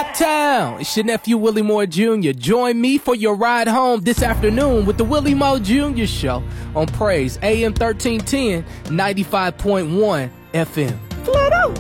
Uptown, it's your nephew Willie Moore Jr. Join me for your ride home this afternoon with the Willie Moore Jr. Show on Praise AM 1310, 95.1 FM. Flat out.